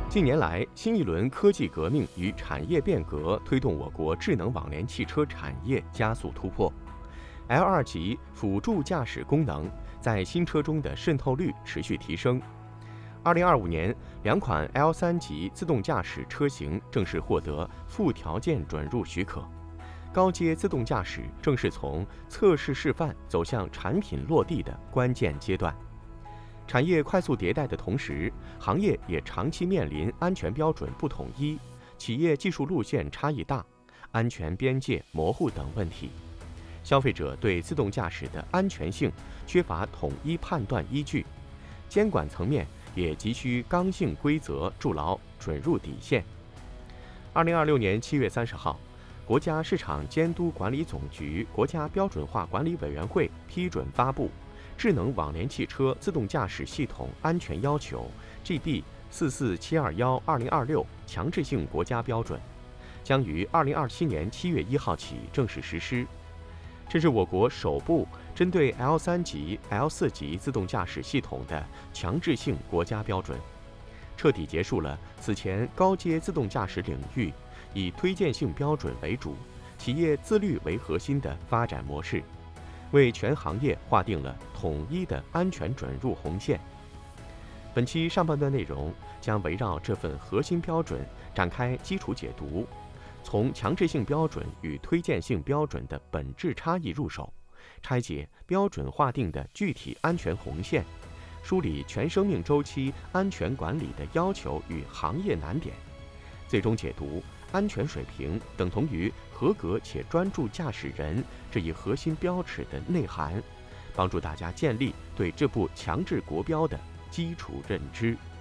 近年来，新一轮科技革命与产业变革推动我国智能网联汽车产业加速突破。L2 级辅助驾驶功能在新车中的渗透率持续提升。2025年，两款 L3 级自动驾驶车型正式获得附条件准入许可，高阶自动驾驶正是从测试示范走向产品落地的关键阶段。产业快速迭代的同时，行业也长期面临安全标准不统一、企业技术路线差异大、安全边界模糊等问题。消费者对自动驾驶的安全性缺乏统一判断依据，监管层面也急需刚性规则筑牢准入底线。2026年7月30号，国家市场监督管理总局国家标准化管理委员会批准发布智能网联汽车自动驾驶系统安全要求 GB 44721/2026强制性国家标准，将于2027年7月1号起正式实施。这是我国首部针对 L3 级、L4 级自动驾驶系统的强制性国家标准，彻底结束了此前高阶自动驾驶领域以推荐性标准为主、企业自律为核心的发展模式，为全行业划定了统一的安全准入红线。本期上半段内容将围绕这份核心标准展开基础解读，从强制性标准与推荐性标准的本质差异入手，拆解标准划定的具体安全红线，梳理全生命周期安全管理的要求与行业难点，最终解读安全水平等同于合格且专注驾驶人这一核心标尺的内涵，帮助大家建立对这部强制国标的基础认知。